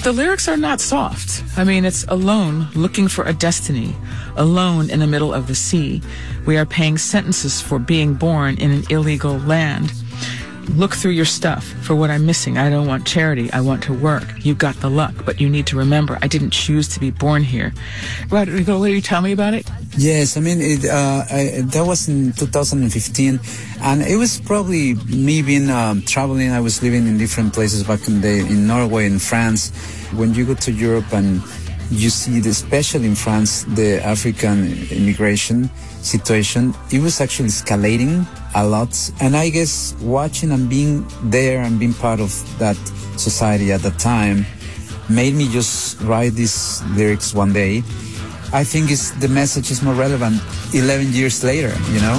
The lyrics are not soft. I mean, it's alone looking for a destiny, alone in the middle of the sea. We are paying sentences for being born in an illegal land. Look through your stuff for what I'm missing. I don't want charity. I want to work. You got the luck, but you need to remember, I didn't choose to be born here. Rodrigo, will you tell me about it? Yes, I mean, that was in 2015, and it was probably me being traveling. I was living in different places back in the day, in Norway and France. When you go to Europe and you see, especially in France, the African immigration situation, it was actually escalating a lot. And I guess watching and being there and being part of that society at the time made me just write these lyrics one day. I think the message is more relevant 11 years later, you know?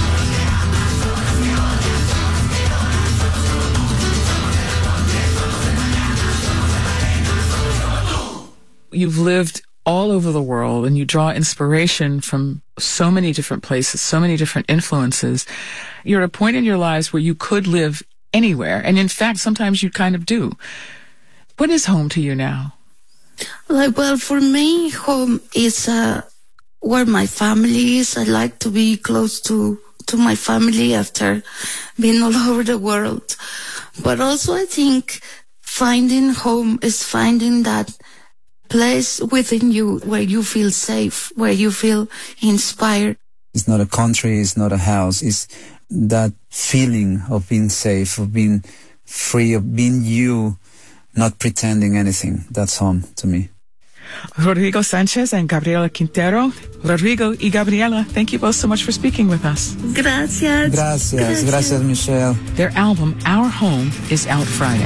You've lived all over the world and you draw inspiration from so many different places, so many different influences. You're at a point in your lives where you could live anywhere. And in fact, sometimes you kind of do. What is home to you now? Well, for me, home is where my family is. I like to be close to my family after being all over the world. But also I think finding home is finding that place within you where you feel safe, where you feel inspired. It's not a country, it's not a house. It's that feeling of being safe, of being free, of being you, not pretending anything. That's home to me. Rodrigo Sanchez and Gabriela Quintero. Rodrigo y Gabriela, thank you both so much for speaking with us. Gracias. Gracias, Michelle. Their album, Our Home, is out Friday.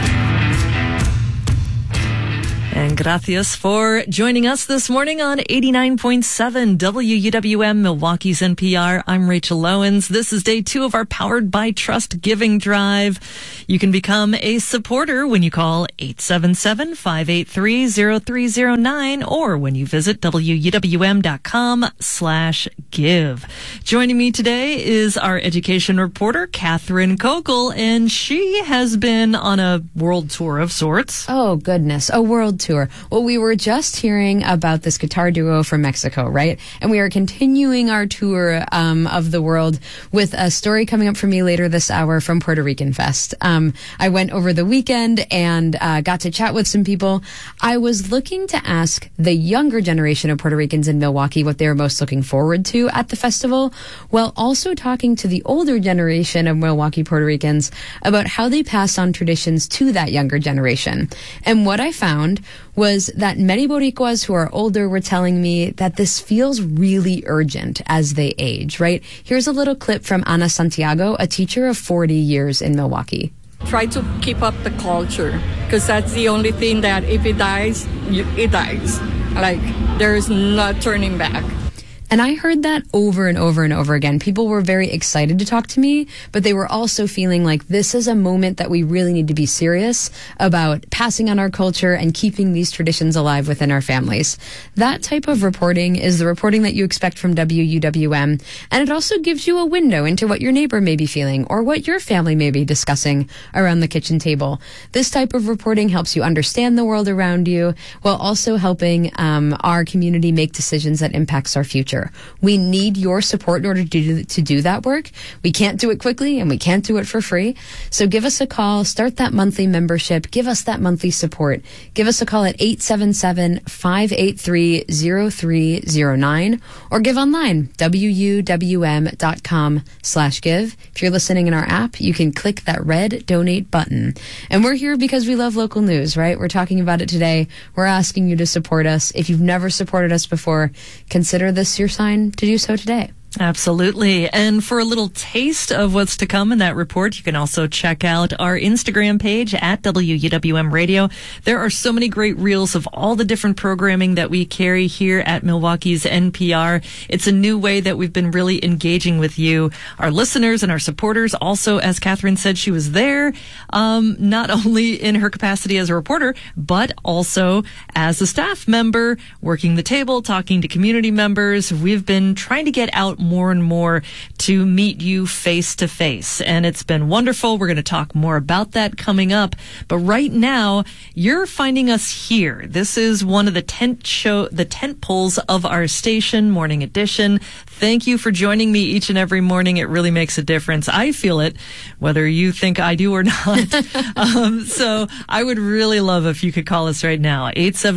And gracias for joining us this morning on 89.7 WUWM, Milwaukee's NPR. I'm Rachel Owens. This is day 2 of our Powered by Trust Giving Drive. You can become a supporter when you call 877-583-0309 or when you visit WUWM.com/give. Joining me today is our education reporter, Catherine Kokel, and she has been on a world tour of sorts. Oh, goodness. A world tour. Well, we were just hearing about this guitar duo from Mexico, right? And we are continuing our tour of the world with a story coming up for me later this hour from Puerto Rican Fest. I went over the weekend and got to chat with some people. I was looking to ask the younger generation of Puerto Ricans in Milwaukee what they were most looking forward to at the festival, while also talking to the older generation of Milwaukee Puerto Ricans about how they pass on traditions to that younger generation. And what I found was that many Boricuas who are older were telling me that this feels really urgent as they age, right? Here's a little clip from Ana Santiago, a teacher of 40 years in Milwaukee. Try to keep up the culture, because that's the only thing that if it dies, it dies. Like, there's no turning back. And I heard that over and over and over again. People were very excited to talk to me, but they were also feeling like this is a moment that we really need to be serious about passing on our culture and keeping these traditions alive within our families. That type of reporting is the reporting that you expect from WUWM, and it also gives you a window into what your neighbor may be feeling or what your family may be discussing around the kitchen table. This type of reporting helps you understand the world around you while also helping our community make decisions that impacts our future. We need your support in order to do that work. We can't do it quickly and we can't do it for free. So give us a call, start that monthly membership, give us that monthly support. Give us a call at 877-583-0309 or give online, WUWM.com/give. If you're listening in our app, you can click that red donate button. And we're here because we love local news, right? We're talking about it today. We're asking you to support us. If you've never supported us before, consider this your sign to do so today. Absolutely. And for a little taste of what's to come in that report, you can also check out our Instagram page at WUWM Radio. There are so many great reels of all the different programming that we carry here at Milwaukee's NPR. It's a new way that we've been really engaging with you, our listeners and our supporters. Also, as Catherine said, she was there, not only in her capacity as a reporter, but also as a staff member, working the table, talking to community members. We've been trying to get out out more and more to meet you face to face. And it's been wonderful. We're going to talk more about that coming up. But right now, you're finding us here. This is one of the tent poles of our station, Morning Edition. Thank you for joining me each and every morning. It really makes a difference. I feel it, whether you think I do or not. So I would really love if you could call us right now.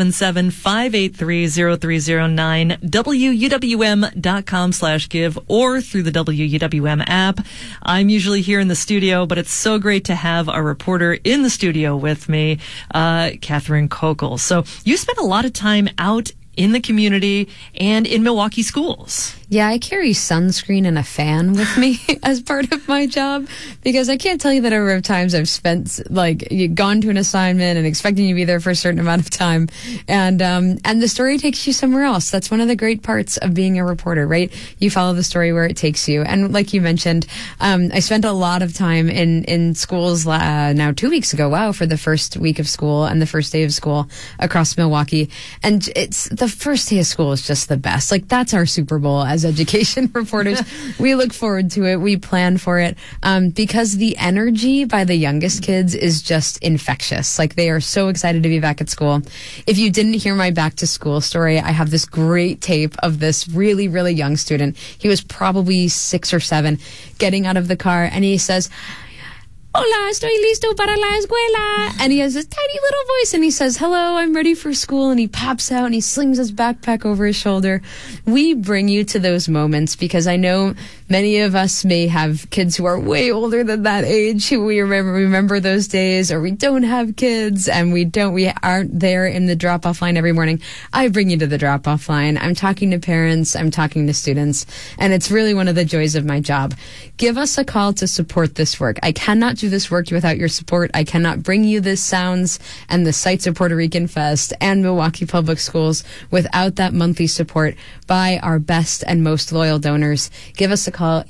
877-583-0309, WUWM.com/give, or through the WUWM app. I'm usually here in the studio, but it's so great to have our reporter in the studio with me, Catherine Kokel. So you spent a lot of time out in the community and in Milwaukee schools. Yeah, I carry sunscreen and a fan with me as part of my job, because I can't tell you the number of times I've spent, gone to an assignment and expecting you to be there for a certain amount of time, and the story takes you somewhere else. That's one of the great parts of being a reporter, right? You follow the story where it takes you. And like you mentioned, I spent a lot of time in schools now 2 weeks ago, for the first week of school and the first day of school across Milwaukee. And it's the first day of school is just the best. That's our Super Bowl as education reporters. We look forward to it. We plan for it, because the energy by the youngest kids is just infectious. They are so excited to be back at school. If you didn't hear my back to school story, I have this great tape of this really, really young student. He was probably 6 or 7, getting out of the car, and he says, "Hola, estoy listo para la escuela." And he has this tiny little voice, and he says, "Hello, I'm ready for school." And he pops out and he slings his backpack over his shoulder. We bring you to those moments because I know many of us may have kids who are way older than that age, who we remember those days, or we don't have kids and we aren't there in the drop-off line every morning. I bring you to the drop-off line. I'm talking to parents, I'm talking to students, and it's really one of the joys of my job. Give us a call to support this work. I cannot do this work without your support. I cannot bring you the sounds and the sights of Puerto Rican Fest and Milwaukee Public Schools without that monthly support by our best and most loyal donors. Give us a call,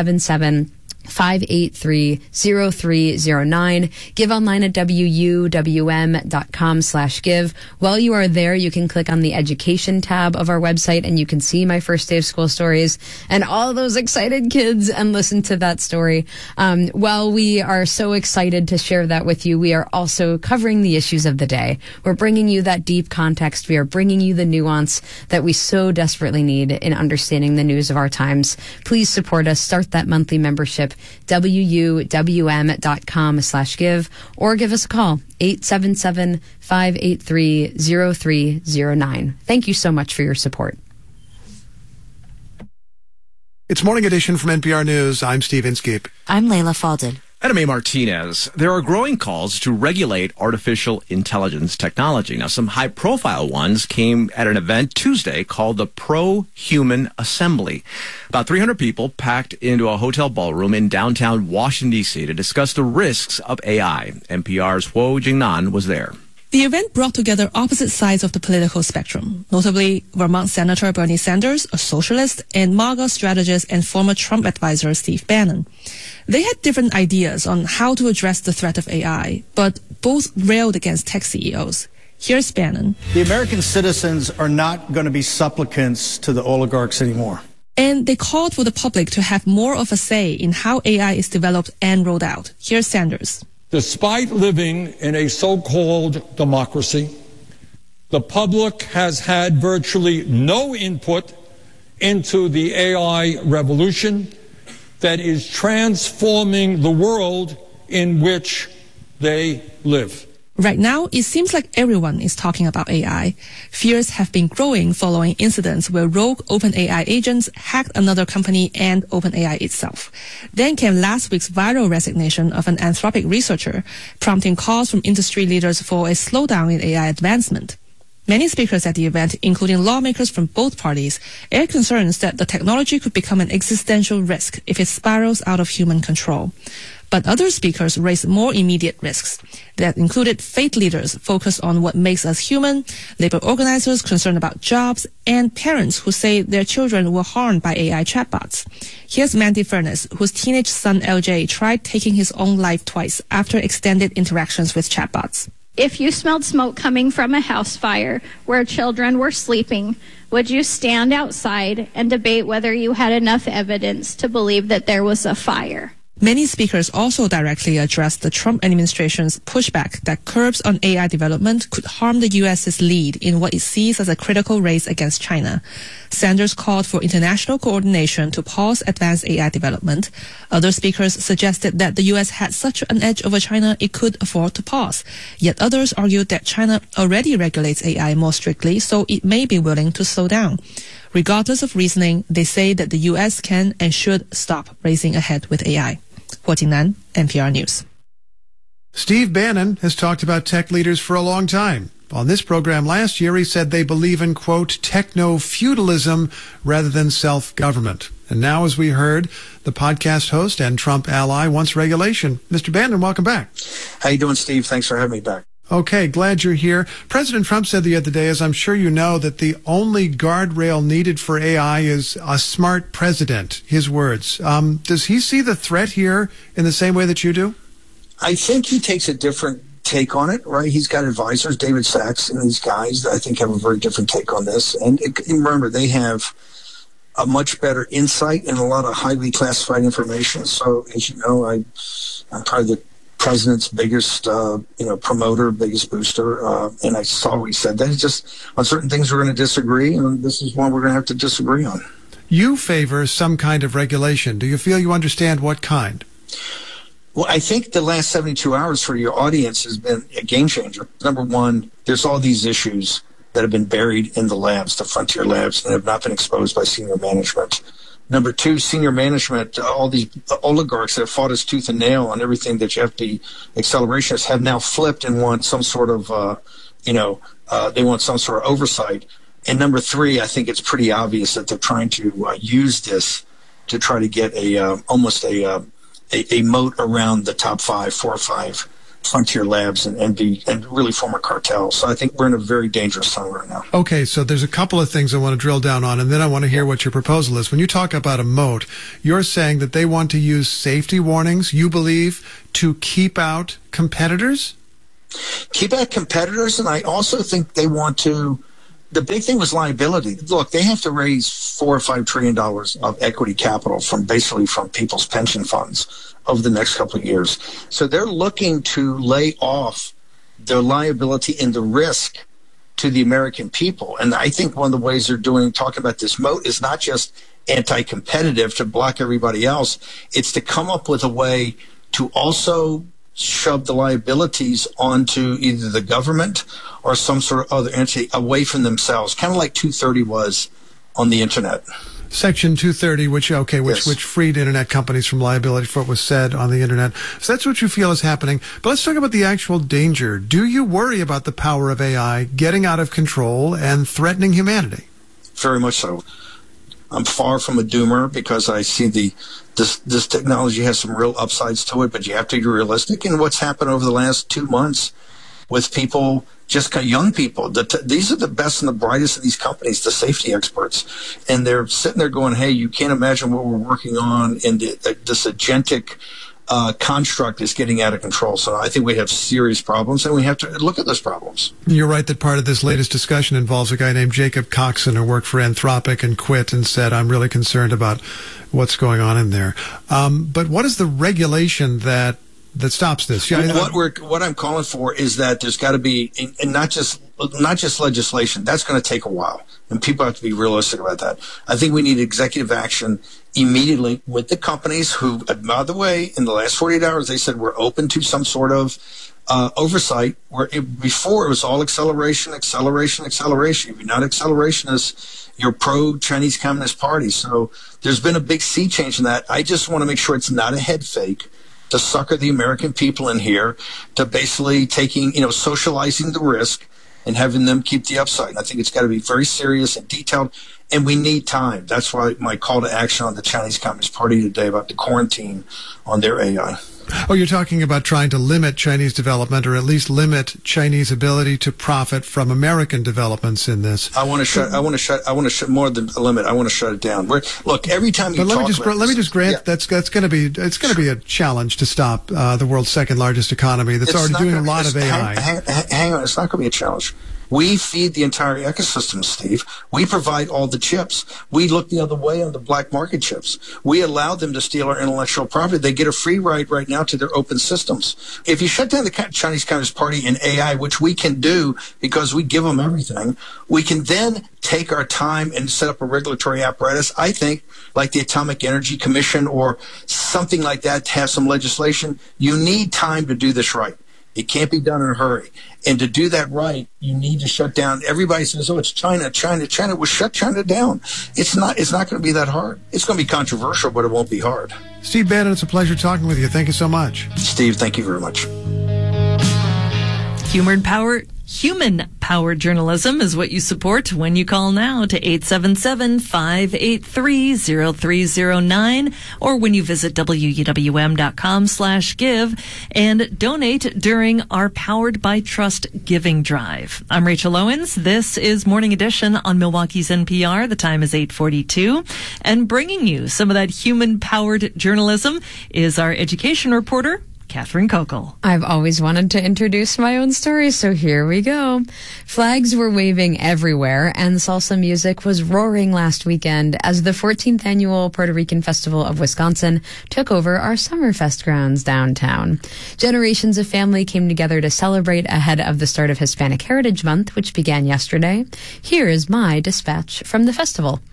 877-583-0309. Give online at WUWM.com/give. While you are there, you can click on the education tab of our website and you can see my first day of school stories and all those excited kids and listen to that story. While we are so excited to share that with you, we are also covering the issues of the day. We're bringing you that deep context. We are bringing you the nuance that we so desperately need in understanding the news of our times. Please support us. Start that monthly membership, WUWM.com/give, or give us a call, 877-583-0309. Thank you so much for your support. It's Morning Edition from NPR News. I'm Steve Inskeep. I'm Layla Faldin. And I'm A. Martinez. There are growing calls to regulate artificial intelligence technology. Now, some high-profile ones came at an event Tuesday called the Pro-Human Assembly. About 300 people packed into a hotel ballroom in downtown Washington, D.C. to discuss the risks of AI. NPR's Huo Jingnan was there. The event brought together opposite sides of the political spectrum, notably Vermont Senator Bernie Sanders, a socialist, and MAGA strategist and former Trump advisor Steve Bannon. They had different ideas on how to address the threat of AI, but both railed against tech CEOs. Here's Bannon. The American citizens are not going to be supplicants to the oligarchs anymore. And they called for the public to have more of a say in how AI is developed and rolled out. Here's Sanders. Despite living in a so-called democracy, the public has had virtually no input into the AI revolution that is transforming the world in which they live. Right now, it seems like everyone is talking about AI. Fears have been growing following incidents where rogue OpenAI agents hacked another company and OpenAI itself. Then came last week's viral resignation of an Anthropic researcher, prompting calls from industry leaders for a slowdown in AI advancement. Many speakers at the event, including lawmakers from both parties, aired concerns that the technology could become an existential risk if it spirals out of human control. But other speakers raised more immediate risks that included faith leaders focused on what makes us human, labor organizers concerned about jobs, and parents who say their children were harmed by AI chatbots. Here's Mandy Furness, whose teenage son LJ tried taking his own life twice after extended interactions with chatbots. If you smelled smoke coming from a house fire where children were sleeping, would you stand outside and debate whether you had enough evidence to believe that there was a fire? Many speakers also directly addressed the Trump administration's pushback that curbs on AI development could harm the U.S.'s lead in what it sees as a critical race against China. Sanders called for international coordination to pause advanced AI development. Other speakers suggested that the U.S. had such an edge over China it could afford to pause. Yet others argued that China already regulates AI more strictly, so it may be willing to slow down. Regardless of reasoning, they say that the U.S. can and should stop racing ahead with AI. Huo Jingnan, NPR News. Steve Bannon has talked about tech leaders for a long time. On this program last year, he said they believe in, quote, techno-feudalism rather than self-government. And now, as we heard, the podcast host and Trump ally wants regulation. Mr. Bannon, welcome back. How you doing, Steve? Thanks for having me back. Okay, glad you're here. President Trump said the other day, as I'm sure you know, that the only guardrail needed for AI is a smart president, his words. Does he see the threat here in the same way that you do? I think he takes a different take on it, right? He's got advisors, David Sachs and these guys that I think have a very different take on this. And remember, they have a much better insight and a lot of highly classified information. So, as you know, I'm probably the president's biggest, promoter, biggest booster, and I always said that. It's just on certain things we're going to disagree, and this is one we're going to have to disagree on. You favor some kind of regulation. Do you feel you understand what kind? Well, I think the last 72 hours for your audience has been a game changer. Number one, there's all these issues that have been buried in the labs, the frontier labs, and have not been exposed by senior management. Number two, senior management, all these oligarchs that have fought us tooth and nail on everything that you have to be accelerationists have now flipped and want some sort of, they want some sort of oversight. And number three, I think it's pretty obvious that they're trying to use this to try to get almost a moat around the top 4 or 5 frontier labs and really form a cartel. So I think we're in a very dangerous time right now. Okay, so there's a couple of things I want to drill down on, and then I want to hear what your proposal is. When you talk about a moat, you're saying that they want to use safety warnings, you believe, to keep out competitors? Keep out competitors, and I also think they want to. The big thing was liability. Look, they have to raise $4 or $5 trillion of equity capital from people's pension funds over the next couple of years. So they're looking to lay off their liability and the risk to the American people. And I think one of the ways they're talking about this moat is not just anti-competitive to block everybody else. It's to come up with a way to also shove the liabilities onto either the government or some sort of other entity away from themselves, kind of like 230 was on the internet. Section 230, which freed internet companies from liability for what was said on the internet. So that's what you feel is happening. But let's talk about the actual danger. Do you worry about the power of AI getting out of control and threatening humanity? Very much so. I'm far from a doomer because I see this technology has some real upsides to it, but you have to be realistic. And what's happened over the last 2 months with people, just young people, these are the best and the brightest of these companies, the safety experts, and they're sitting there going, "Hey, you can't imagine what we're working on," and this agentic construct is getting out of control. So I think we have serious problems, and we have to look at those problems. You're right that part of this latest discussion involves a guy named Jacob Coxon who worked for Anthropic and quit and said, "I'm really concerned about what's going on in there." But what is the regulation that stops this? What I'm calling for is that there's got to be, and not just legislation. That's going to take a while, and people have to be realistic about that. I think we need executive action immediately with the companies who, by the way, in the last 48 hours, they said we're open to some sort of oversight. Before it was all acceleration. If you're not accelerationists, you're pro-Chinese Communist Party. So there's been a big sea change in that. I just want to make sure it's not a head fake to sucker the American people in here to basically socializing the risk and having them keep the upside. And I think it's got to be very serious and detailed, and we need time. That's why my call to action on the Chinese Communist Party today about the quarantine on their AI. Oh, you're talking about trying to limit Chinese development, or at least limit Chinese ability to profit from American developments in this. I want to shut more than a limit. I want to shut it down. Look, every time you let me just grant that's going to be a challenge to stop the world's second largest economy that's already doing a lot of AI. Hang on, it's not going to be a challenge. We feed the entire ecosystem, Steve. We provide all the chips. We look the other way on the black market chips. We allow them to steal our intellectual property. They get a free ride right now to their open systems. If you shut down the Chinese Communist Party in AI, which we can do because we give them everything, we can then take our time and set up a regulatory apparatus, I think, like the Atomic Energy Commission or something like that, to have some legislation. You need time to do this right. It can't be done in a hurry. And to do that right, you need to shut down. Everybody says, oh, it's China. Well, shut China down. It's not going to be that hard. It's going to be controversial, but it won't be hard. Steve Bannon, it's a pleasure talking with you. Thank you so much. Steve, thank you very much. Human-powered journalism is what you support when you call now to 877-583-0309 or when you visit WUWM.com/give and donate during our Powered by Trust giving drive. I'm Rachel Owens. This is Morning Edition on Milwaukee's NPR. The time is 8:42. And bringing you some of that human-powered journalism is our education reporter, Catherine Kokel. I've always wanted to introduce my own story, so here we go. Flags were waving everywhere, and salsa music was roaring last weekend as the 14th annual Puerto Rican Festival of Wisconsin took over our Summerfest grounds downtown. Generations of family came together to celebrate ahead of the start of Hispanic Heritage Month, which began yesterday. Here is my dispatch from the festival.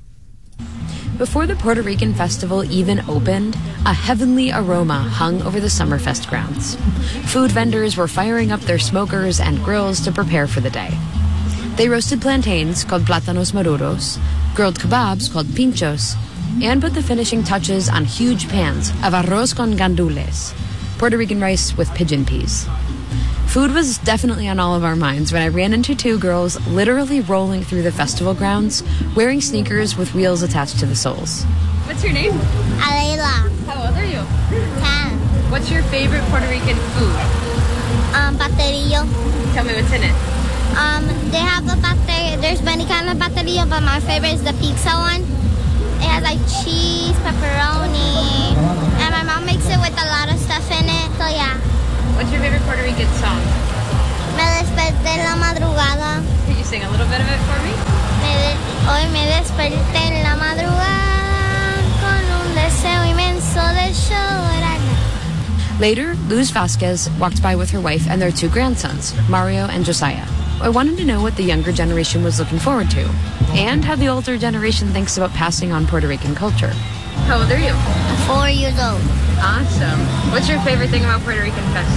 Before the Puerto Rican Festival even opened, a heavenly aroma hung over the Summerfest grounds. Food vendors were firing up their smokers and grills to prepare for the day. They roasted plantains, called plátanos maduros, grilled kebabs, called pinchos, and put the finishing touches on huge pans of arroz con gandules, Puerto Rican rice with pigeon peas. Food was definitely on all of our minds when I ran into two girls literally rolling through the festival grounds, wearing sneakers with wheels attached to the soles. What's your name? Alayla. How old are you? 10. What's your favorite Puerto Rican food? Pastelillo. Tell me what's in it. They have a pastel. There's many kinds of pastelillo, but my favorite is the pizza one. It has like cheese, pepperoni, and my mom makes it with a lot of stuff in it. So yeah. What's your favorite Puerto Rican song? Me desperté en la madrugada. Could you sing a little bit of it for me? Hoy me desperté en la madrugada con un deseo inmenso de llorar. Later, Luz Vasquez walked by with her wife and their two grandsons, Mario and Josiah. I wanted to know what the younger generation was looking forward to, and how the older generation thinks about passing on Puerto Rican culture. How old are you? 4 years old. Awesome. What's your favorite thing about Puerto Rican Fest?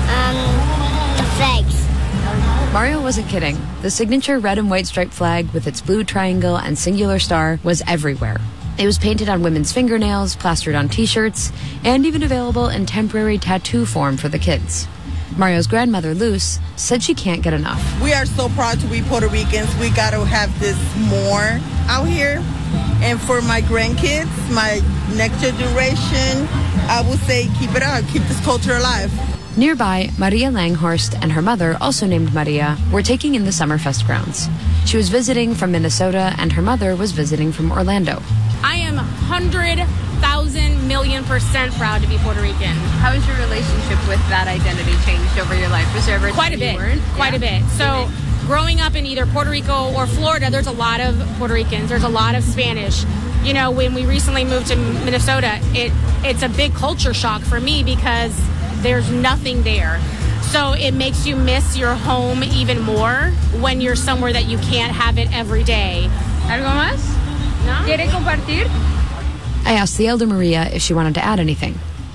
The flags. Mario wasn't kidding. The signature red and white striped flag with its blue triangle and singular star was everywhere. It was painted on women's fingernails, plastered on t-shirts, and even available in temporary tattoo form for the kids. Mario's grandmother, Luz, said she can't get enough. We are so proud to be Puerto Ricans. We got to have this more out here. And for my grandkids, my next generation, I would say keep it up, keep this culture alive. Nearby, Maria Langhorst and her mother, also named Maria, were taking in the Summerfest grounds. She was visiting from Minnesota, and her mother was visiting from Orlando. I am 100,000,000,000% proud to be Puerto Rican. How has your relationship with that identity changed over your life? Was there ever quite a bit? Quite a bit. So, growing up in either Puerto Rico or Florida, there's a lot of Puerto Ricans. There's a lot of Spanish. You know, when we recently moved to Minnesota, it's a big culture shock for me because there's nothing there. So it makes you miss your home even more when you're somewhere that you can't have it every day. ¿Algo más? ¿No? ¿Quiere compartir? I asked the elder Maria if she wanted to add anything.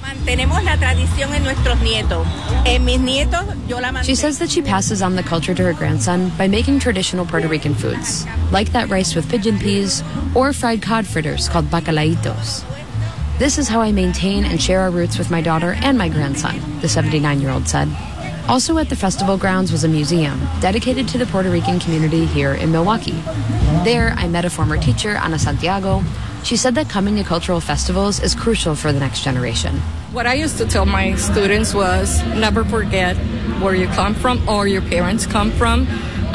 She says that she passes on the culture to her grandson by making traditional Puerto Rican foods, like that rice with pigeon peas or fried cod fritters called bacalaitos. This is how I maintain and share our roots with my daughter and my grandson, the 79-year-old said. Also at the festival grounds was a museum dedicated to the Puerto Rican community here in Milwaukee. There, I met a former teacher, Ana Santiago. She said that coming to cultural festivals is crucial for the next generation. What I used to tell my students was never forget where you come from or your parents come from.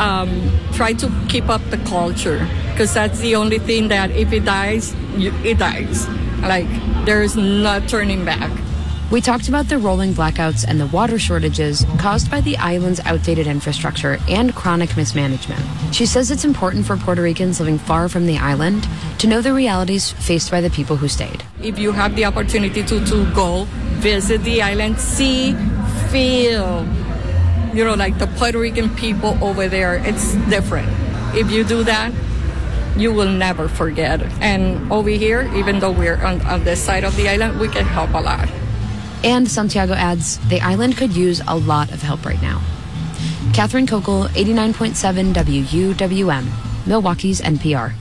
Try to keep up the culture, because that's the only thing that if it dies, it dies. Like, there's no turning back. We talked about the rolling blackouts and the water shortages caused by the island's outdated infrastructure and chronic mismanagement. She says it's important for Puerto Ricans living far from the island to know the realities faced by the people who stayed. If you have the opportunity to go visit the island, see, feel, like the Puerto Rican people over there, it's different. If you do that, you will never forget. And over here, even though we're on this side of the island, we can help a lot. And Santiago adds, the island could use a lot of help right now. Catherine Kokel, 89.7 WUWM, Milwaukee's NPR.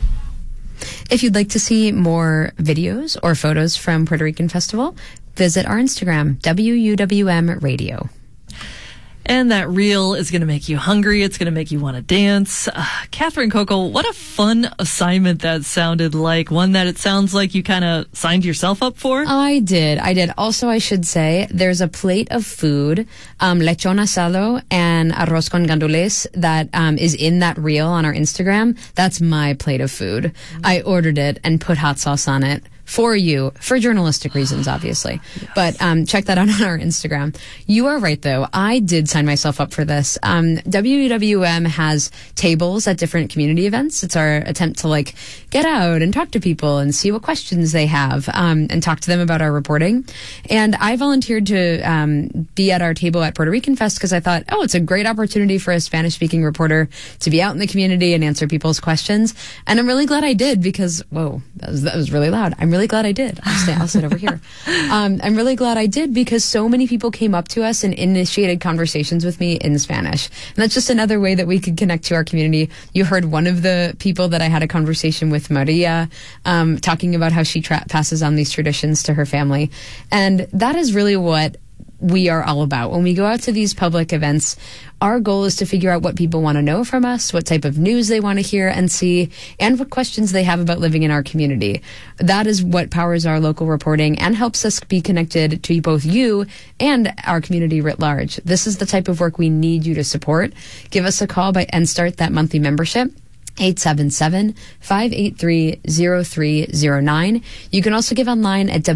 If you'd like to see more videos or photos from Puerto Rican Festival, visit our Instagram, WUWM Radio. And that reel is going to make you hungry. It's going to make you want to dance. Catherine Kokel, what a fun assignment that sounded like. One that it sounds like you kind of signed yourself up for. I did. Also, I should say, there's a plate of food, lechon asado and arroz con gandules that is in that reel on our Instagram. That's my plate of food. I ordered it and put hot sauce on it. For you, for journalistic reasons, obviously. Yes. But check that out on our Instagram. You are right, though. I did sign myself up for this. WWM has tables at different community events. It's our attempt to get out and talk to people and see what questions they have, and talk to them about our reporting. And I volunteered to be at our table at Puerto Rican Fest because I thought, it's a great opportunity for a Spanish-speaking reporter to be out in the community and answer people's questions. And I'm really glad I did because, whoa, that was really loud. I'm really glad I did. I'll sit over here. I'm really glad I did because so many people came up to us and initiated conversations with me in Spanish. And that's just another way that we could connect to our community. You heard one of the people that I had a conversation with, Maria, talking about how she passes on these traditions to her family. And that is really what we are all about. When we go out to these public events, our goal is to figure out what people want to know from us, what type of news they want to hear and see, and what questions they have about living in our community. That is what powers our local reporting and helps us be connected to both you and our community writ large. This is the type of work we need you to support. Give us a call and start that monthly membership. 877-583-0309. You can also give online at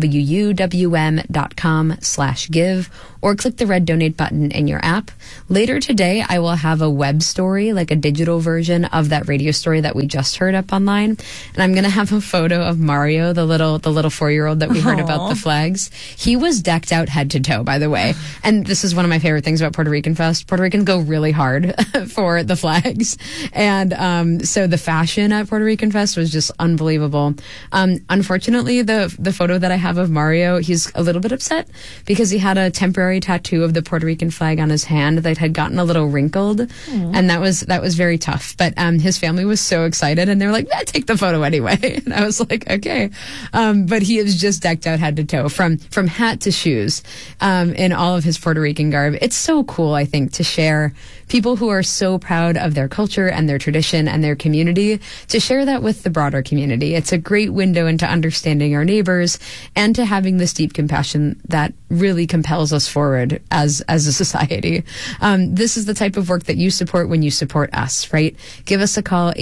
wuwm.com/give or click the red donate button in your app. Later today, I will have a web story, like a digital version of that radio story that we just heard up online. And I'm going to have a photo of Mario, the little 4-year-old that we heard about the flags. He was decked out head to toe, by the way. And this is one of my favorite things about Puerto Rican Fest. Puerto Ricans go really hard for the flags. And so the fashion at Puerto Rican Fest was just unbelievable. Unfortunately, the photo that I have of Mario, he's a little bit upset because he had a temporary tattoo of the Puerto Rican flag on his hand that had gotten a little wrinkled. And that was very tough. But his family was so excited and they were like, take the photo anyway. And I was like, okay. But he is just decked out head to toe from hat to shoes, in all of his Puerto Rican garb. It's so cool, I think, to share people who are so proud of their culture and their tradition and their community, to share that with the broader community. It's a great window into understanding our neighbors and to having this deep compassion that really compels us forward as a society. This is the type of work that you support when you support us, right? Give us a call,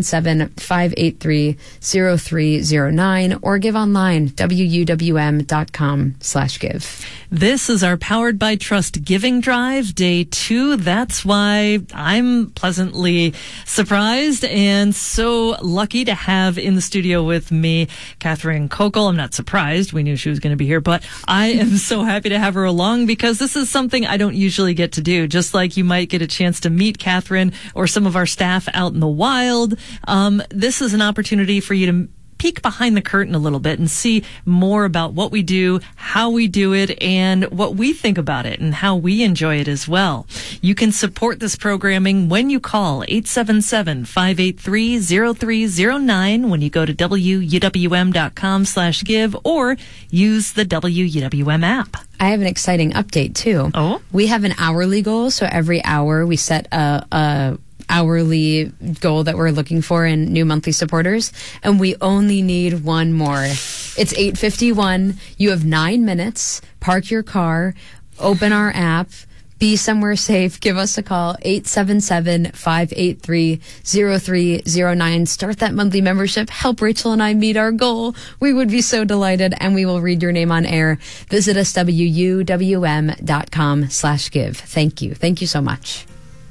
877-583-0309, or give online, wuwm.com/give. This is our Powered by Trust Giving Drive, Day 2. That's why I'm pleasantly surprised and so lucky to have in the studio with me Catherine Kokel. I'm not surprised. We knew she was going to be here, but I am so happy to have her along because this is something I don't usually get to do. Just like you might get a chance to meet Catherine or some of our staff out in the wild, this is an opportunity for you to peek behind the curtain a little bit and see more about what we do, how we do it, and what we think about it and how we enjoy it as well. You can support this programming when you call 877-583-0309 when you go to wuwm.com/give or use the WUWM app. I have an exciting update too. Oh? We have an hourly goal, so every hour we set a hourly goal that we're looking for in new monthly supporters, and we only need one more. It's 8:51. You have 9 minutes. Park your car, open our app, be somewhere safe. Give us a call, 877-583-0309. Start that monthly membership. Help Rachel and I meet our goal. We would be so delighted, and we will read your name on air. Visit us, wuwm.com/give. Thank you. Thank you so much.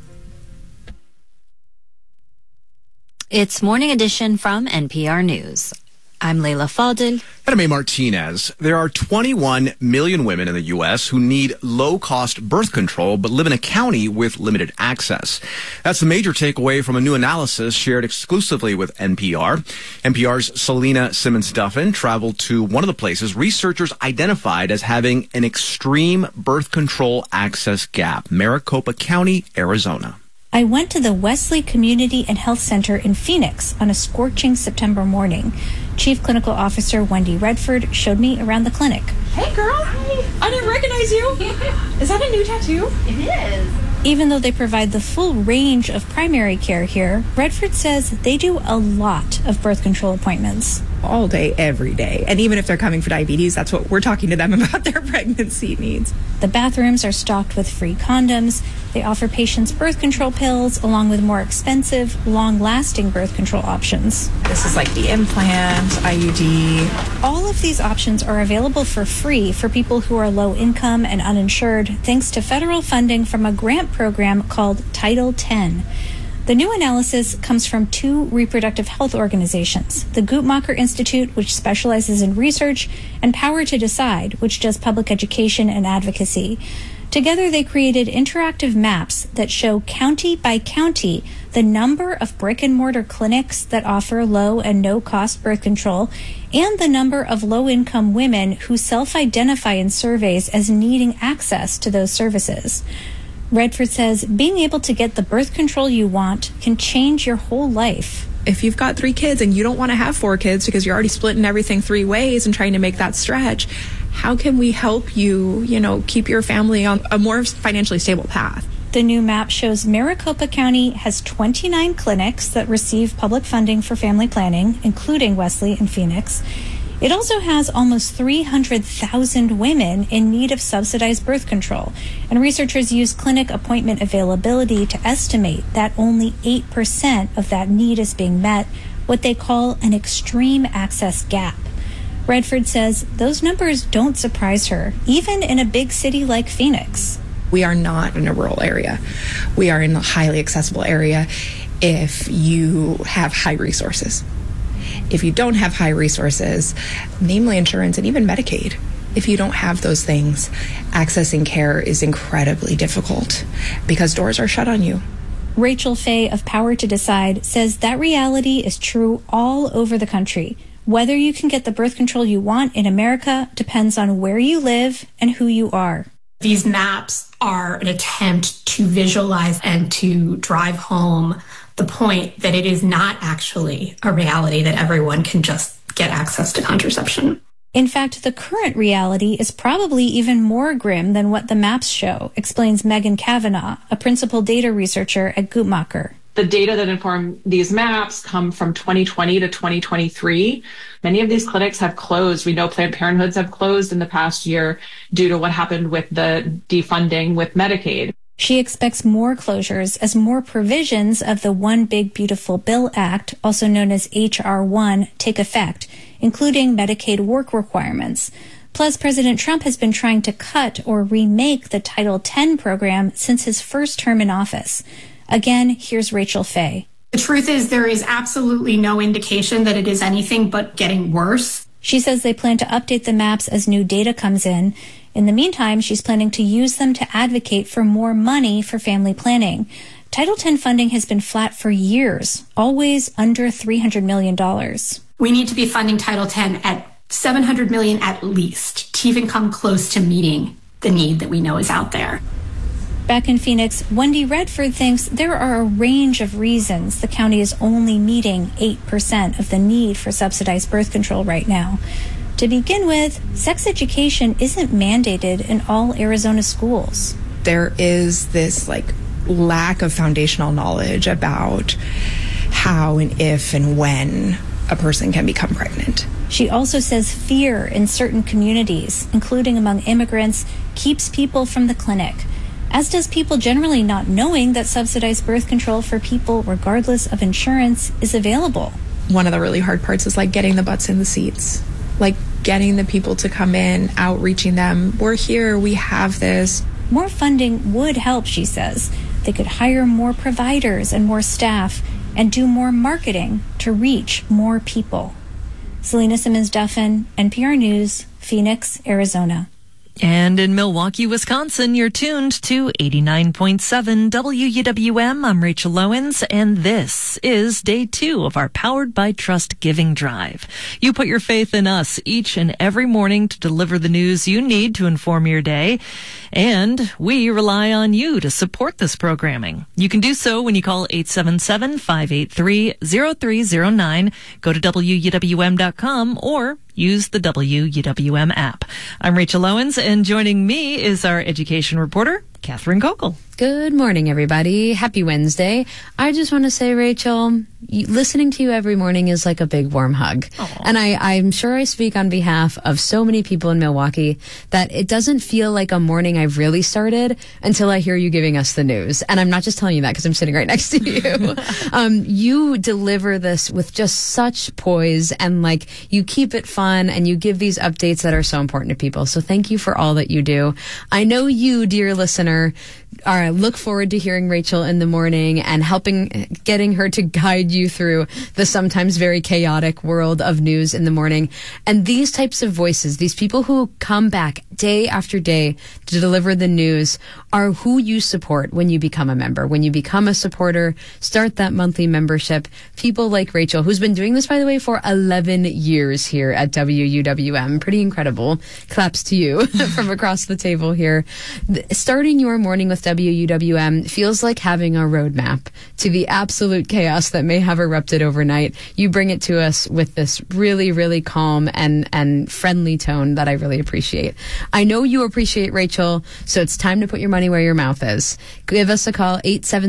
It's Morning Edition from NPR News. I'm Leila Fadel. And I'm A. Martinez. There are 21 million women in the U.S. who need low-cost birth control but live in a county with limited access. That's the major takeaway from a new analysis shared exclusively with NPR. NPR's Selena Simmons-Duffin traveled to one of the places researchers identified as having an extreme birth control access gap, Maricopa County, Arizona. I went to the Wesley Community and Health Center in Phoenix on a scorching September morning. Chief Clinical Officer Wendy Redford showed me around the clinic. Hey, girl. Hi. I didn't recognize you. Is that a new tattoo? It is. Even though they provide the full range of primary care here, Redford says they do a lot of birth control appointments. All day, every day. And even if they're coming for diabetes, that's what we're talking to them about, their pregnancy needs. The bathrooms are stocked with free condoms. They offer patients birth control pills along with more expensive, long-lasting birth control options. This is like the implant, IUD. All of these options are available for free for people who are low income and uninsured, thanks to federal funding from a grant program called Title X. The new analysis comes from 2 reproductive health organizations, the Guttmacher Institute, which specializes in research, and Power to Decide, which does public education and advocacy. Together, they created interactive maps that show county by county the number of brick-and-mortar clinics that offer low and no-cost birth control and the number of low-income women who self-identify in surveys as needing access to those services. Redford says being able to get the birth control you want can change your whole life. If you've got 3 kids and you don't want to have 4 kids because you're already splitting everything 3 ways and trying to make that stretch, how can we help you, keep your family on a more financially stable path? The new map shows Maricopa County has 29 clinics that receive public funding for family planning, including Wesley and Phoenix. It also has almost 300,000 women in need of subsidized birth control, and researchers use clinic appointment availability to estimate that only 8% of that need is being met, what they call an extreme access gap. Redford says those numbers don't surprise her, even in a big city like Phoenix. We are not in a rural area. We are in a highly accessible area if you have high resources. If you don't have high resources, namely insurance and even Medicaid, if you don't have those things, accessing care is incredibly difficult because doors are shut on you. Rachel Fay of Power to Decide says that reality is true all over the country. Whether you can get the birth control you want in America depends on where you live and who you are. These maps are an attempt to visualize and to drive home the point that it is not actually a reality that everyone can just get access to contraception. In fact, the current reality is probably even more grim than what the maps show, explains Megan Kavanaugh, a principal data researcher at Guttmacher. The data that inform these maps come from 2020 to 2023. Many of these clinics have closed. We know Planned Parenthoods have closed in the past year due to what happened with the defunding with Medicaid. She expects more closures as more provisions of the One Big Beautiful Bill Act, also known as H.R. 1, take effect, including Medicaid work requirements. Plus, President Trump has been trying to cut or remake the Title X program since his first term in office. Again, here's Rachel Fay. The truth is there is absolutely no indication that it is anything but getting worse. She says they plan to update the maps as new data comes in. In the meantime, she's planning to use them to advocate for more money for family planning. Title X funding has been flat for years, always under $300 million. We need to be funding Title X at $700 million at least to even come close to meeting the need that we know is out there. Back in Phoenix, Wendy Redford thinks there are a range of reasons the county is only meeting 8% of the need for subsidized birth control right now. To begin with, sex education isn't mandated in all Arizona schools. There is this lack of foundational knowledge about how and if and when a person can become pregnant. She also says fear in certain communities, including among immigrants, keeps people from the clinic, as does people generally not knowing that subsidized birth control for people, regardless of insurance, is available. One of the really hard parts is like getting the butts in the seats, like getting the people to come in, outreaching them. We're here, we have this. More funding would help, she says. They could hire more providers and more staff and do more marketing to reach more people. Selena Simmons-Duffin, NPR News, Phoenix, Arizona. And in Milwaukee, Wisconsin, you're tuned to 89.7 WUWM. I'm Rachel Lowens, and this is day 2 of our Powered by Trust Giving Drive. You put your faith in us each and every morning to deliver the news you need to inform your day, and we rely on you to support this programming. You can do so when you call 877-583-0309, go to WUWM.com, or use the WUWM app. I'm Rachel Owens, and joining me is our education reporter, Catherine Kokel. Good morning, everybody. Happy Wednesday. I just want to say, Rachel, listening to you every morning is like a big warm hug. Aww. And I'm sure I speak on behalf of so many people in Milwaukee that it doesn't feel like a morning I've really started until I hear you giving us the news. And I'm not just telling you that because I'm sitting right next to you. You deliver this with just such poise, and like you keep it fun, and you give these updates that are so important to people. So thank you for all that you do. I know you, dear listener, look forward to hearing Rachel in the morning and getting her to guide you through the sometimes very chaotic world of news in the morning. And these types of voices, these people who come back day after day to deliver the news, are who you support when you become a member. When you become a supporter, start that monthly membership. People like Rachel, who's been doing this, by the way, for 11 years here at WUWM. Pretty incredible. Claps to you from across the table here. Starting your morning with WUWM feels like having a roadmap to the absolute chaos that may have erupted overnight. You bring it to us with this really, really calm and friendly tone that I really appreciate. I know you appreciate Rachel, so it's time to put your money where your mouth is. Give us a call,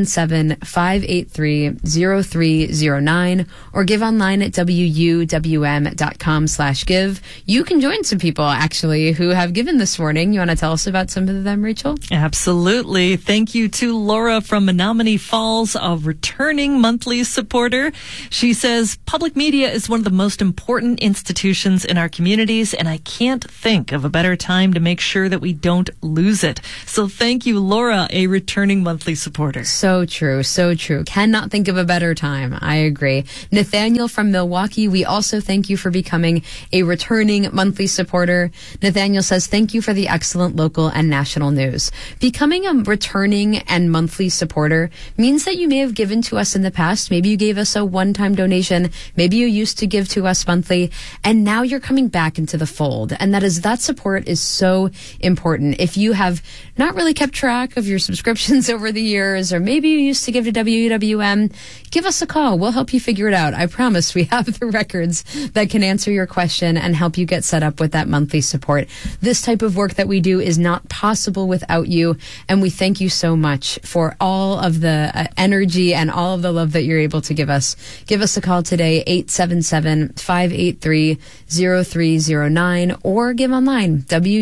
877-583-0309, or give online at WUWM.com/give. You can join some people, actually, who have given this morning. You want to tell us about some of them, Rachel? Absolutely. Thank you to Laura from Menominee Falls, a returning monthly supporter. She says, public media is one of the most important institutions in our communities, and I can't think of a better time to make sure that we don't lose it. So thank you, Laura, a returning monthly supporter. So true, so true. Cannot think of a better time. I agree. Nathaniel from Milwaukee, we also thank you for becoming a returning monthly supporter. Nathaniel says, thank you for the excellent local and national news. Becoming a returning and monthly supporter means that you may have given to us in the past. Maybe you gave us a one-time donation. Maybe you used to give to us monthly, and now you're coming back into the fold. And that support is so important. If you have not really kept track of your subscriptions over the years, or maybe you used to give to WUWM, give us a call. We'll help you figure it out. I promise we have the records that can answer your question and help you get set up with that monthly support. This type of work that we do is not possible without you, and we thank you so much for all of the energy and all of the love that you're able to give us. Give us a call today, 877-583-0309, or give online,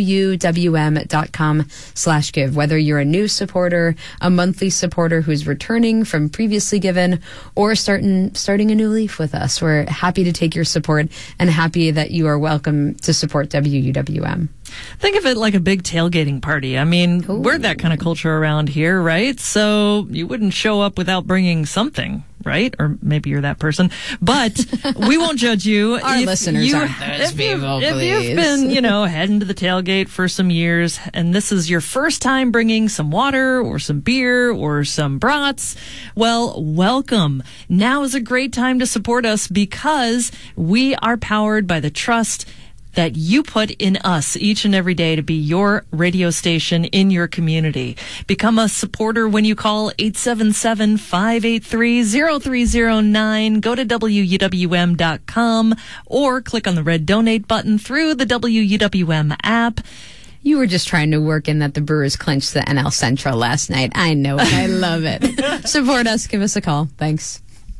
WUWM.com/give. Whether you're a new supporter, a monthly supporter who's returning from previously given, or starting a new leaf with us, we're happy to take your support and happy that you are welcome to support WUWM. Think of it like a big tailgating party. I mean, we're that kind of culture around here, right? So you wouldn't show up without bringing something, right? Or maybe you're that person. But we won't judge you. Our listeners aren't those people, please. If you've been, heading to the tailgate for some years, and this is your first time bringing some water or some beer or some brats, well, welcome. Now is a great time to support us because we are powered by the trust that you put in us each and every day to be your radio station in your community. Become a supporter when you call 877-583-0309. Go to WUWM.com or click on the red donate button through the WUWM app. You were just trying to work in that the Brewers clinched the NL Central last night. I know it. I love it. Support us. Give us a call. Thanks.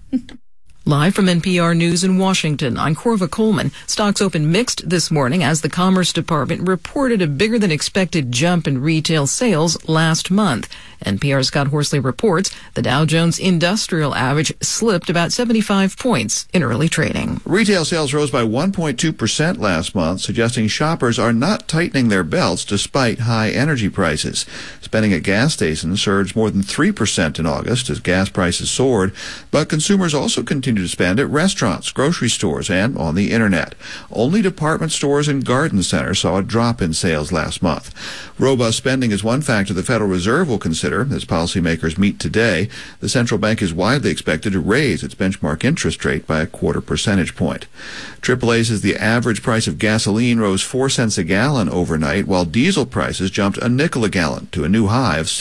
Live from NPR News in Washington, I'm Corva Coleman. Stocks opened mixed this morning as the Commerce Department reported a bigger-than-expected jump in retail sales last month. NPR's Scott Horsley reports the Dow Jones Industrial Average slipped about 75 points in early trading. Retail sales rose by 1.2% last month, suggesting shoppers are not tightening their belts despite high energy prices. Spending at gas stations surged more than 3% in August as gas prices soared, but consumers also continued to spend at restaurants, grocery stores, and on the internet. Only department stores and garden centers saw a drop in sales last month. Robust spending is one factor the Federal Reserve will consider as policymakers meet today. The central bank is widely expected to raise its benchmark interest rate by a 0.25 percentage point. AAA says the average price of gasoline rose 4 cents a gallon overnight, while diesel prices jumped a nickel a gallon to a new high of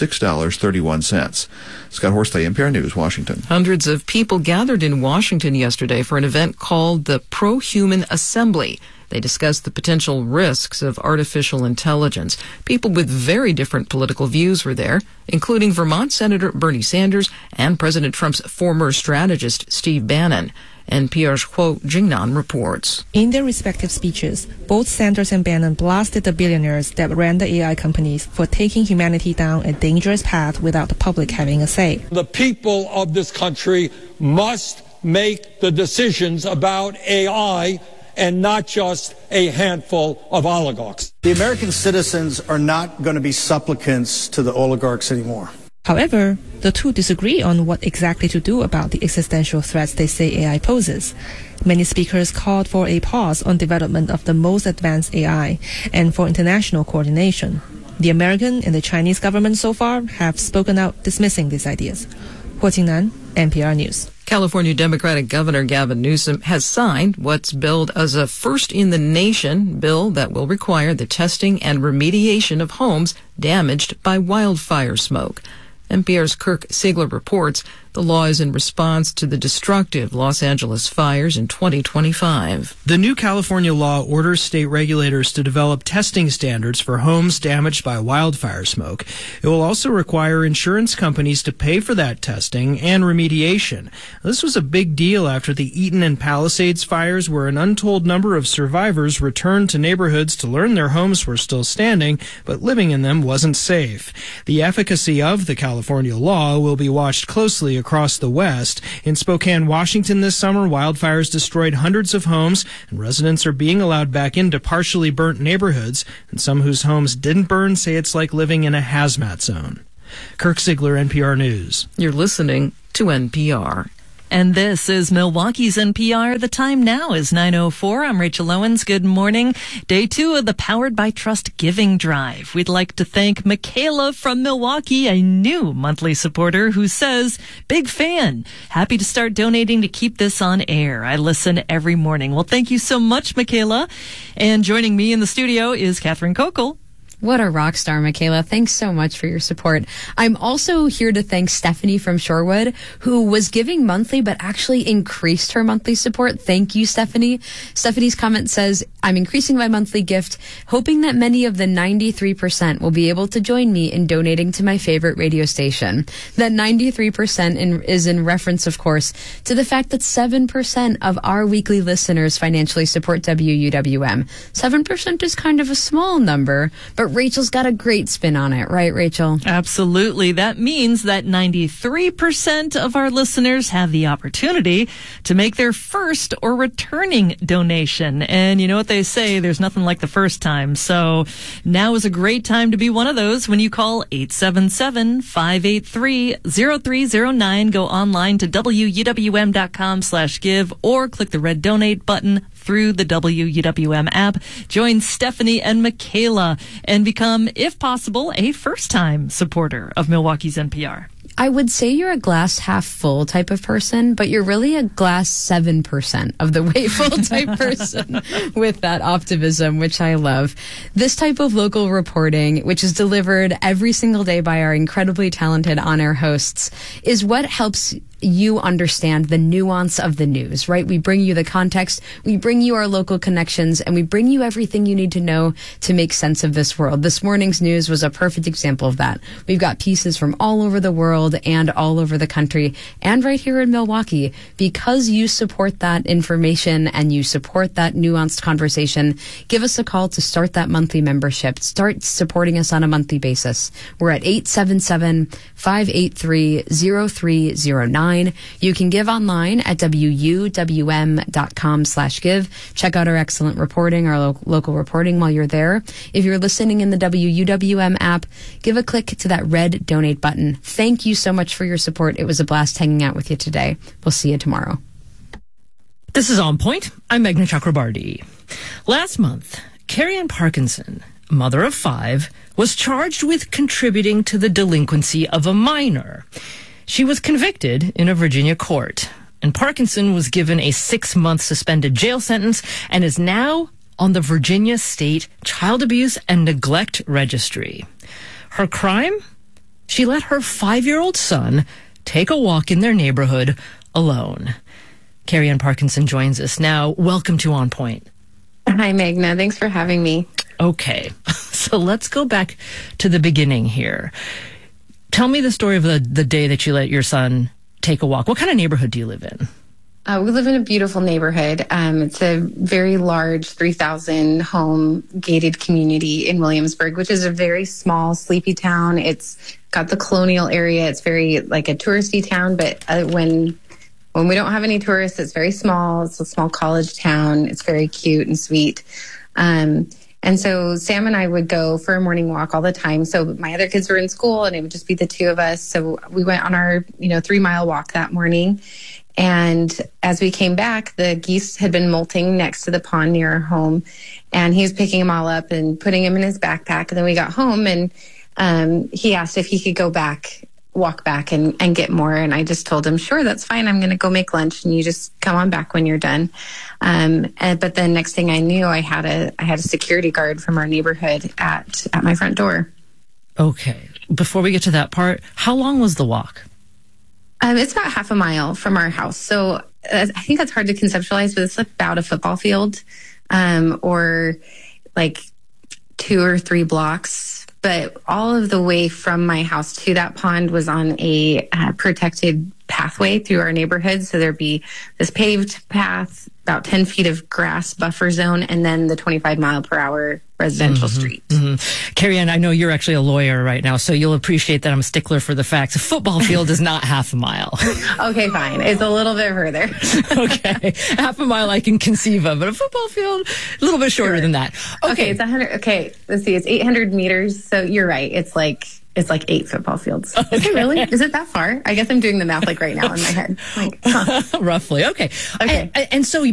$6.31. Scott Horsley, NPR News, Washington. Hundreds of people gathered in Washington yesterday for an event called the Pro-Human Assembly. They discussed the potential risks of artificial intelligence. People with very different political views were there, including Vermont Senator Bernie Sanders and President Trump's former strategist Steve Bannon. NPR's Kuo Jingnan reports. In their respective speeches, both Sanders and Bannon blasted the billionaires that ran the AI companies for taking humanity down a dangerous path without the public having a say. The people of this country must make the decisions about AI and not just a handful of oligarchs. The American citizens are not going to be supplicants to the oligarchs anymore. However, the two disagree on what exactly to do about the existential threats they say AI poses. Many speakers called for a pause on development of the most advanced AI and for international coordination. The American and the Chinese government so far have spoken out dismissing these ideas. Huo Jingnan, NPR News. California Democratic Governor Gavin Newsom has signed what's billed as a first-in-the-nation bill that will require the testing and remediation of homes damaged by wildfire smoke. NPR's Kirk Siegler reports the law is in response to the destructive Los Angeles fires in 2025. The new California law orders state regulators to develop testing standards for homes damaged by wildfire smoke. It will also require insurance companies to pay for that testing and remediation. This was a big deal after the Eaton and Palisades fires, where an untold number of survivors returned to neighborhoods to learn their homes were still standing, but living in them wasn't safe. The efficacy of the California law will be watched closely across the West. In Spokane, Washington this summer, wildfires destroyed hundreds of homes, and residents are being allowed back into partially burnt neighborhoods, and some whose homes didn't burn say it's like living in a hazmat zone. Kirk Siegler, NPR News. You're listening to NPR. And this is Milwaukee's NPR. The time now is 9:04. I'm Rachel Owens. Good morning. Day 2 of the Powered by Trust Giving Drive. We'd like to thank Michaela from Milwaukee, a new monthly supporter who says, big fan. Happy to start donating to keep this on air. I listen every morning. Well, thank you so much, Michaela. And joining me in the studio is Catherine Kokel. What a rock star, Michaela. Thanks so much for your support. I'm also here to thank Stephanie from Shorewood, who was giving monthly but actually increased her monthly support. Thank you, Stephanie. Stephanie's comment says, I'm increasing my monthly gift, hoping that many of the 93% will be able to join me in donating to my favorite radio station. That 93% is in reference, of course, to the fact that 7% of our weekly listeners financially support WUWM. 7% is kind of a small number, but Rachel's got a great spin on it, right, Rachel? Absolutely. That means that 93% of our listeners have the opportunity to make their first or returning donation. And you know what they say, there's nothing like the first time. So now is a great time to be one of those when you call 877-583-0309. Go online to WUWM.com/give or click the red donate button through the WUWM app. Join Stephanie and Michaela and become, if possible, a first-time supporter of Milwaukee's NPR. I would say you're a glass half full type of person, but you're really a glass 7% of the way full type person with that optimism, which I love. This type of local reporting, which is delivered every single day by our incredibly talented on-air hosts, is what helps you understand the nuance of the news, right? We bring you the context, we bring you our local connections, and we bring you everything you need to know to make sense of this world. This morning's news was a perfect example of that. We've got pieces from all over the world and all over the country and right here in Milwaukee. Because you support that information and you support that nuanced conversation, give us a call to start that monthly membership. Start supporting us on a monthly basis. We're at 877-583-0309. You can give online at wuwm.com/give. Check out our excellent reporting, our local reporting while you're there. If you're listening in the WUWM app, give a click to that red donate button. Thank you so much for your support. It was a blast hanging out with you today. We'll see you tomorrow. This is On Point. I'm Meghna Chakrabarty. Last month, Carrie Ann Parkinson, mother of 5, was charged with contributing to the delinquency of a minor. She was convicted in a Virginia court, and Parkinson was given a 6-month suspended jail sentence and is now on the Virginia State Child Abuse and Neglect Registry. Her crime? She let her 5-year-old son take a walk in their neighborhood alone. Carrie Ann Parkinson joins us now. Welcome to On Point. Hi, Meghna. Thanks for having me. Okay, so let's go back to the beginning here. Tell me the story of the day that you let your son take a walk. What kind of neighborhood do you live in? We live in a beautiful neighborhood. It's a very large 3,000 home gated community in Williamsburg, which is a very small, sleepy town. It's got the colonial area. It's very like a touristy town, but when we don't have any tourists, it's very small. It's a small college town. It's very cute and sweet. And so Sam and I would go for a morning walk all the time. So my other kids were in school and it would just be the two of us. So we went on our, 3-mile walk that morning. And as we came back, the geese had been molting next to the pond near our home. And he was picking them all up and putting them in his backpack. And then we got home and he asked if he could walk back and get more. And I just told him, sure, that's fine. I'm going to go make lunch and you just come on back when you're done. But then next thing I knew, I had a security guard from our neighborhood at my front door. Okay. Before we get to that part, how long was the walk? It's about half a mile from our house. So I think that's hard to conceptualize, but it's about a football field, or like 2 or 3 blocks. But all of the way from my house to that pond was on a protected pathway through our neighborhood. So there'd be this paved path, about 10 feet of grass buffer zone, and then the 25-mile-per-hour residential street. Mm-hmm. Carrie Ann, I know you're actually a lawyer right now, so you'll appreciate that I'm a stickler for the facts. A football field is not half a mile. Okay, fine. It's a little bit further. Okay. Half a mile I can conceive of, but a football field, a little bit shorter than that. Okay, it's 100. Okay, let's see. It's 800 meters. So you're right. It's like 8 football fields. Okay. Is it really? Is it that far? I guess I'm doing the math like right now in my head. Roughly. Okay. And so